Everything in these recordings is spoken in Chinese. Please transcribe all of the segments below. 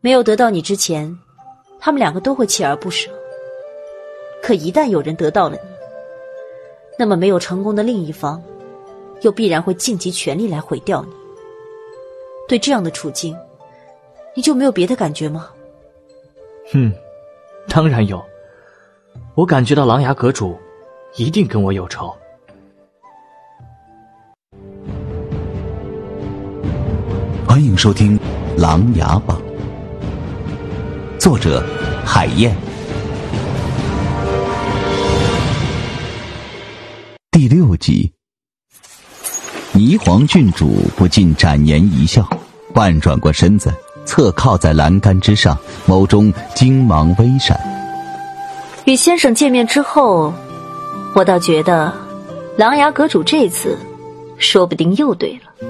没有得到你之前，他们两个都会锲而不舍。可一旦有人得到了你，那么没有成功的另一方，又必然会尽极全力来毁掉你。对这样的处境，你就没有别的感觉吗？ 当然有。我感觉到琅琊阁主一定跟我有仇。 欢迎收听《琅琊榜》，作者海燕，第6集。霓凰郡主不禁展颜一笑，半转过身子，侧靠在栏杆之上，眸中精芒微闪。 与先生见面之后，我倒觉得琅琊阁主这次说不定又对了。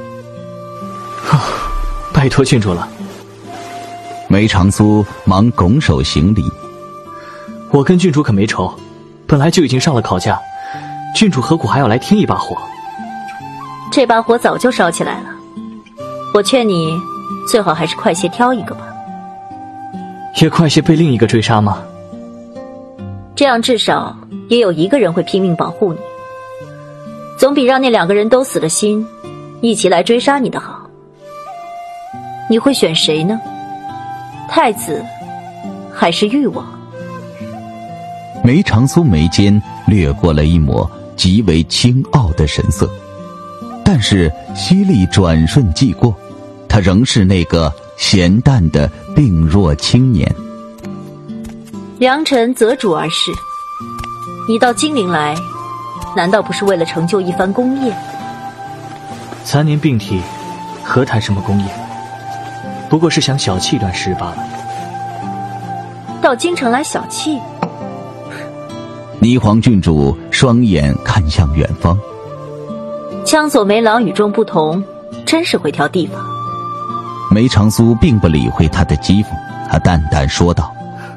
拜托郡主了。 梅长苏忙拱手行礼。 我跟郡主可没仇，本来就已经上了考架，郡主何苦还要来添一把火？ 这把火早就烧起来了，我劝你最好还是快些挑一个吧。 也快些被另一个追杀吗？ 这样至少也有一个人会拼命保护你，总比让那2个人都死了心，一起来追杀你的好。你会选谁呢？太子还是誉王？ 梅长苏眉间掠过了一抹极为清傲的神色，但是犀利转瞬即过，他仍是那个闲淡的病弱青年。 良臣择主而事，你到金陵来，难道不是为了成就一番功业 ？3年病体，何谈什么功业？不过是想小憩一段时日罢了。 到京城来小憩？ 霓凰郡主双眼看向远方。 枪索梅郎与众不同，真是会挑地方。 梅长苏并不理会他的讥讽，他淡淡说道：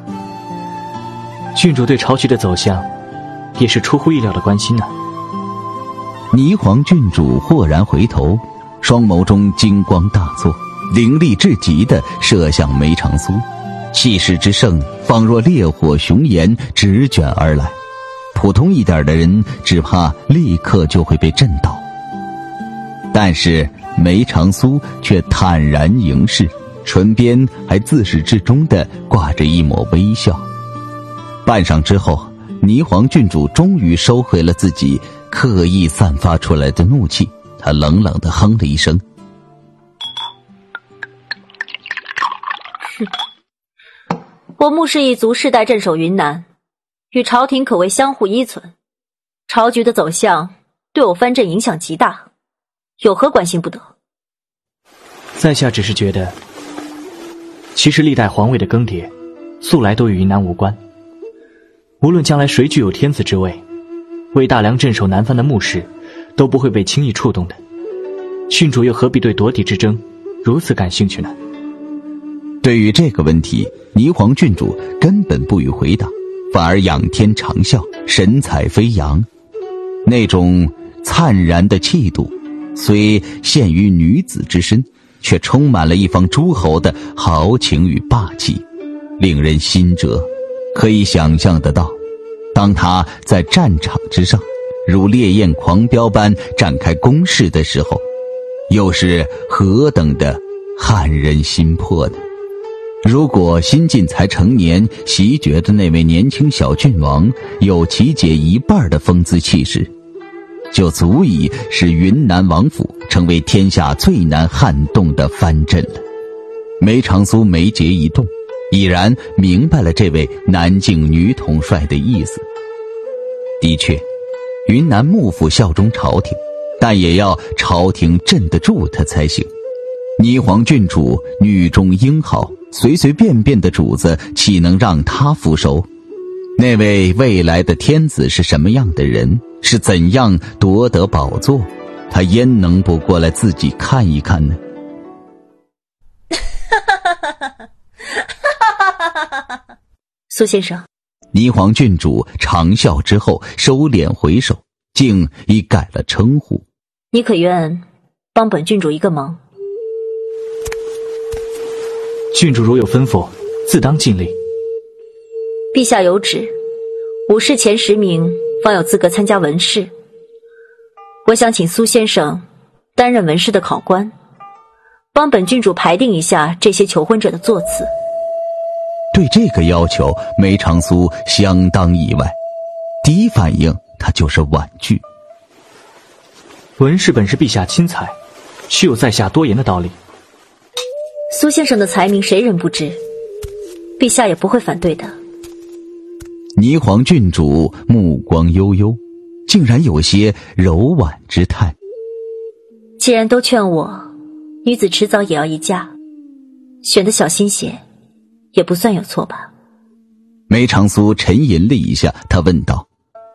郡主对朝局的走向也是出乎意料的关心呢。 霓凰郡主豁然回头，双眸中金光大作，凌厉至极地射向梅长苏，气势之盛，仿若烈火熊炎直卷而来。普通一点的人只怕立刻就会被震倒，但是梅长苏却坦然迎视，唇边还自始至终地挂着一抹微笑。半晌之后，霓凰郡主终于收回了自己刻意散发出来的怒气，她冷冷地哼了一声。 我穆氏一族世代镇守云南，与朝廷可谓相互依存，朝局的走向对我藩镇影响极大，有何关心不得？ 在下只是觉得，其实历代皇位的更迭素来都与云南无关，无论将来谁具有天子之位，为大梁镇守南藩的穆氏都不会被轻易触动的。郡主又何必对夺嫡之争如此感兴趣呢？ 对于这个问题，霓凰郡主根本不予回答，反而仰天长啸，神采飞扬。那种灿然的气度虽限于女子之身，却充满了一方诸侯的豪情与霸气，令人心折。可以想象得到，当他在战场之上如烈焰狂飙般展开攻势的时候，又是何等的撼人心魄呢？如果新晋才成年袭爵的那位年轻小郡王有其姐一半的风姿气势，就足以使云南王府成为天下最难撼动的藩镇了。梅长苏眉睫一动，已然明白了这位南境女统帅的意思。的确，云南幕府效忠朝廷，但也要朝廷镇得住他才行。霓凰郡主女中英豪，随随便便的主子岂能让他服收？那位未来的天子是什么样的人，是怎样夺得宝座，他焉能不过来自己看一看呢？ 苏先生， 霓凰郡主长啸之后收敛回首，竟已改了称呼。 你可愿帮本郡主一个忙？ 郡主如有吩咐，自当尽力。 陛下有旨，武士前10名方有资格参加文试。我想请苏先生担任文试的考官，帮本郡主排定一下这些求婚者的座次。 对这个要求，梅长苏相当意外，第一反应他就是婉拒。 文士本是陛下亲裁，须有在下多言的道理。 苏先生的才名谁人不知，陛下也不会反对的。 霓凰郡主目光悠悠，竟然有些柔婉之态。 既然都劝我，女子迟早也要一嫁，选的小心些，也不算有错吧。 梅长苏沉吟了一下，他问道：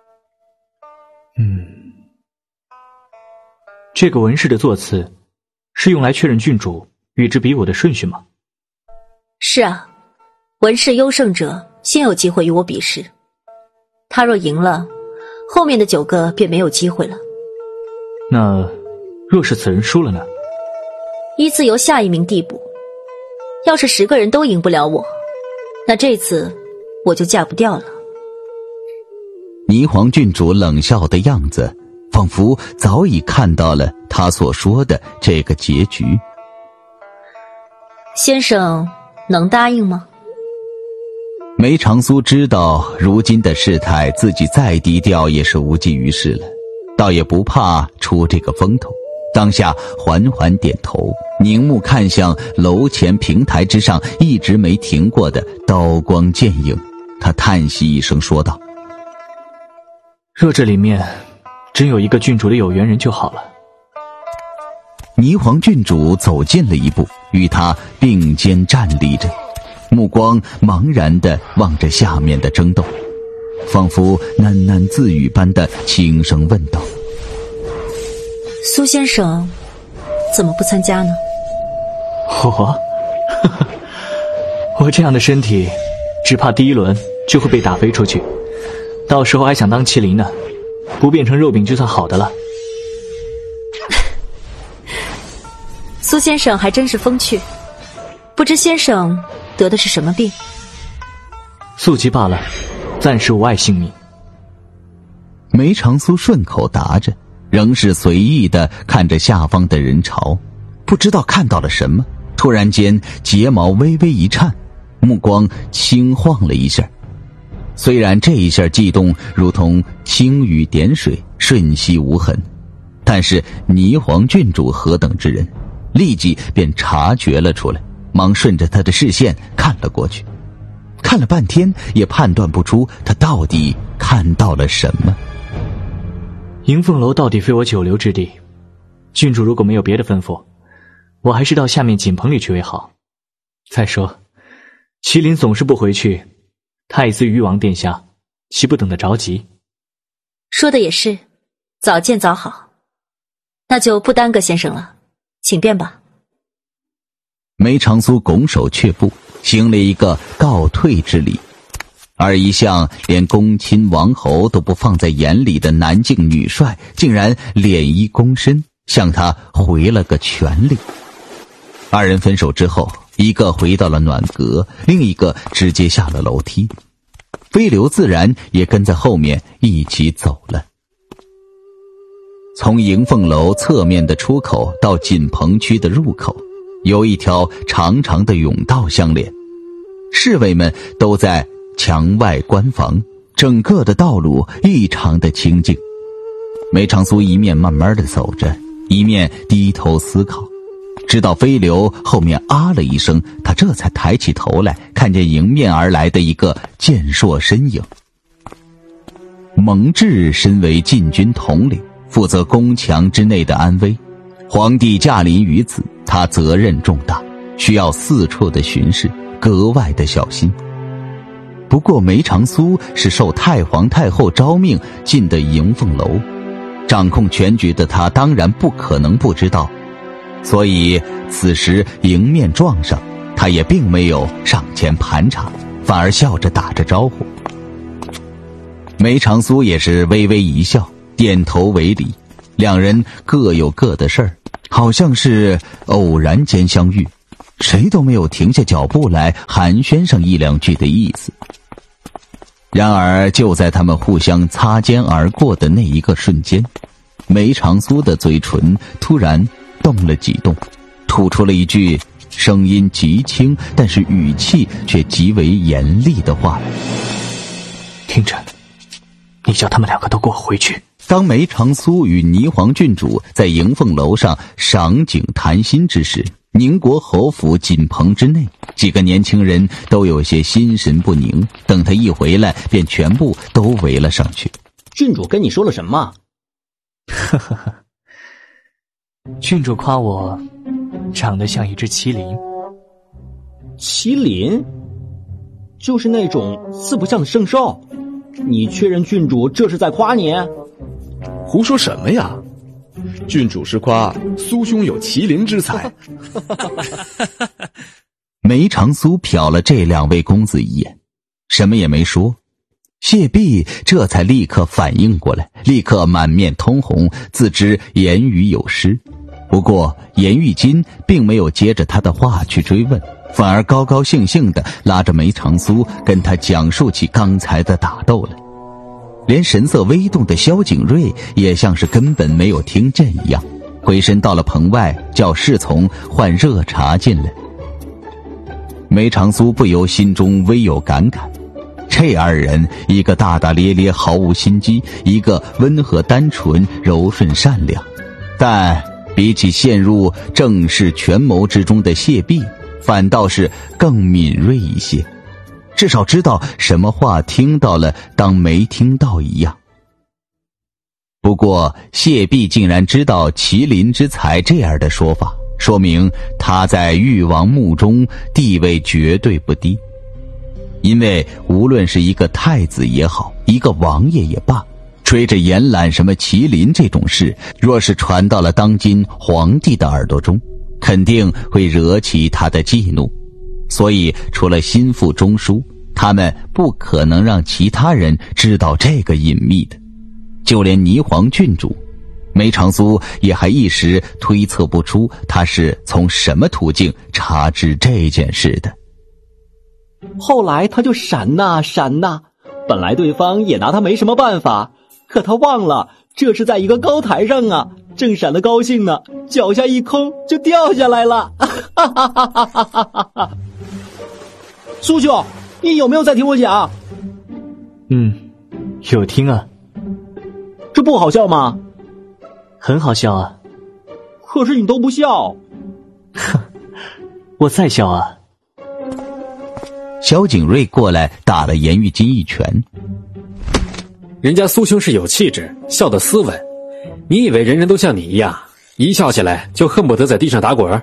这个文士的座次是用来确认郡主与之比武的顺序吗？ 是啊，文士优胜者先有机会与我比试，他若赢了，后面的9个便没有机会了。 那若是此人输了呢？ 依次由下一名递补。要是10个人都赢不了我，那这次我就嫁不掉了。 霓凰郡主冷笑的样子，仿佛早已看到了他所说的这个结局。 先生能答应吗？ 梅长苏知道如今的事态，自己再低调也是无济于事了，倒也不怕出这个风头，当下缓缓点头，凝目看向楼前平台之上一直没停过的刀光剑影，他叹息一声说道： 若这里面真有一个郡主的有缘人就好了。 霓凰郡主走近了一步，与他并肩站立着，目光茫然地望着下面的争斗，仿佛喃喃自语般的轻声问道： 苏先生怎么不参加呢？ 我这样的身体，只怕第1轮就会被打飞出去，到时候还想当麒麟呢，不变成肉饼就算好的了。 苏先生还真是风趣，不知先生得的是什么病？ 宿疾罢了，暂时无碍性命。 梅长苏顺口答着，仍是随意地看着下方的人潮，不知道看到了什么，突然间睫毛微微一颤，目光轻晃了一下。虽然这一下悸动如同轻雨点水，瞬息无痕，但是霓凰郡主何等之人，立即便察觉了出来，忙顺着他的视线看了过去，看了半天也判断不出他到底看到了什么。 迎凤楼到底非我久留之地，郡主如果没有别的吩咐，我还是到下面锦棚里去为好。再说麒麟总是不回去，太子与誉王殿下岂不等得着急？ 说的也是，早见早好。那就不耽搁先生了，请便吧。 梅长苏拱手却步，行了一个告退之礼，而一向连公亲王侯都不放在眼里的南境女帅，竟然脸一躬身，向他回了个全礼。2人分手之后，一个回到了暖阁，另一个直接下了楼梯，飞流自然也跟在后面一起走了。从迎凤楼侧面的出口到锦棚区的入口，有一条长长的甬道相连，侍卫们都在墙外观防，整个的道路异常的清静。梅长苏一面慢慢的走着，一面低头思考，直到飞流后面啊了一声，他这才抬起头来，看见迎面而来的一个健硕身影。蒙挚身为禁军统领，负责宫墙之内的安危，皇帝驾临于此，他责任重大，需要四处的巡视，格外的小心。不过梅长苏是受太皇太后诏命进的迎凤楼，掌控全局的他当然不可能不知道，所以此时迎面撞上，他也并没有上前盘查，反而笑着打着招呼。梅长苏也是微微一笑，点头为礼，两人各有各的事儿，好像是偶然间相遇， 谁都没有停下脚步来寒暄上一两句的意思。然而就在他们互相擦肩而过的那一个瞬间，梅长苏的嘴唇突然动了几动，吐出了一句声音极轻但是语气却极为严厉的话来： 听着，你叫他们两个都给我回去。 当梅长苏与霓凰郡主在迎凤楼上赏景谈心之时，宁国侯府锦棚之内，几个年轻人都有些心神不宁，等他一回来便全部都围了上去。 郡主跟你说了什么？ 呵呵呵，郡主夸我长得像一只麒麟。 麒麟？就是那种四不像的圣兽？你确认郡主这是在夸你？ 胡说什么呀！郡主是夸苏兄有麒麟之才。 梅长苏瞟了这两位公子一眼，什么也没说。谢弼这才立刻反应过来，立刻满面通红，自知言语有失。不过颜玉金并没有接着他的话去追问，反而高高兴兴地拉着梅长苏跟他讲述起刚才的打斗来。连神色微动的萧景睿也像是根本没有听见一样，回身到了棚外，叫侍从换热茶进来。梅长苏不由心中微有感慨，这二人，一个大大咧咧毫无心机，一个温和单纯柔顺善良，但比起陷入政事权谋之中的谢弼，反倒是更敏锐一些，至少知道什么话听到了当没听到一样。不过谢弼竟然知道麒麟之才这样的说法，说明他在誉王墓中地位绝对不低。因为无论是一个太子也好，一个王爷也罢，吹着延揽什么麒麟这种事，若是传到了当今皇帝的耳朵中，肯定会惹起他的忌怒。所以除了心腹中枢，他们不可能让其他人知道这个隐秘的。就连霓凰郡主梅长苏也还一时推测不出他是从什么途径查知这件事的。 后来他就闪呐，本来对方也拿他没什么办法，可他忘了这是在一个高台上啊，正闪得高兴呢，脚下一空就掉下来了。苏兄，你有没有在听我讲？ 有听啊。 这不好笑吗？ 很好笑啊。 可是你都不笑。 哼，我在笑啊。 萧景睿过来打了颜玉金一拳。 人家苏兄是有气质，笑得斯文，你以为人人都像你一样，一笑起来就恨不得在地上打滚？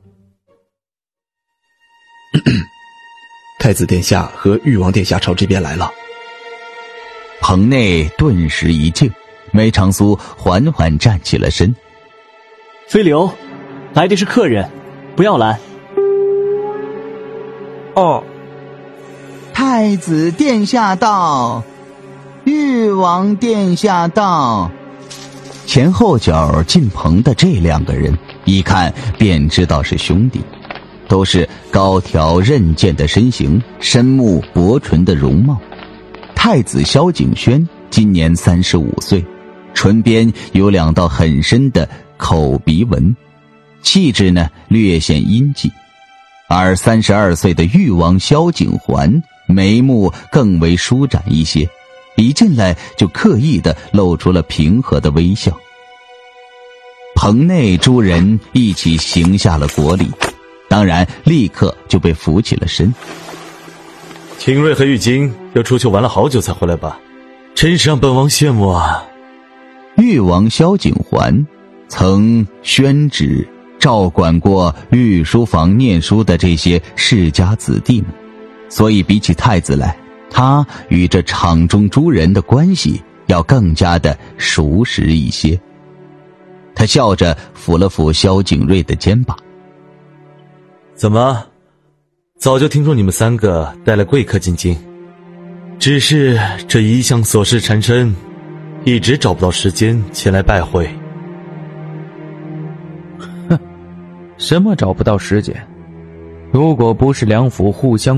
太子殿下和誉王殿下朝这边来了。 棚内顿时一静，梅长苏缓缓站起了身。 飞流，来的是客人，不要拦。 哦。 太子殿下到，誉王殿下到。前后脚进棚的这两个人，一看便知道是兄弟，都是高挑韧健的身形，深目薄唇的容貌。太子萧景轩今年35岁，唇边有2道很深的口鼻纹，气质呢略显阴寂。而32岁的誉王萧景环，眉目更为舒展一些，一进来就刻意地露出了平和的微笑。棚内诸人一起行下了国礼，当然立刻就被扶起了身。 廷瑞和玉京又出去玩了好久才回来吧，真是让本王羡慕啊。 誉王萧景环曾宣旨照管过御书房念书的这些世家子弟们，所以比起太子来，他与这场中诸人的关系要更加的熟识一些。他笑着抚了抚萧景睿的肩膀。 怎么，早就听说你们3个带了贵客进京，只是这一向琐事缠身，一直找不到时间前来拜会。 什么找不到时间？ 如果不是两府互相